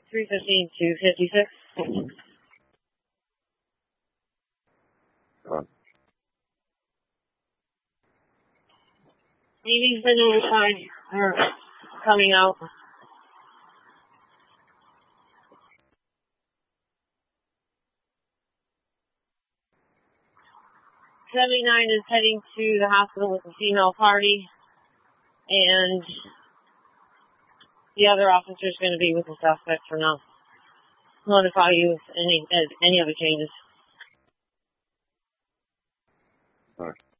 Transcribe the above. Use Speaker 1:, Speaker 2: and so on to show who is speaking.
Speaker 1: 315 to 56. Navy's been notified. They're coming out. 79 is heading to the hospital with a female party, and the other officer is going to be with the suspect for now. Notify you if any other changes.
Speaker 2: All right.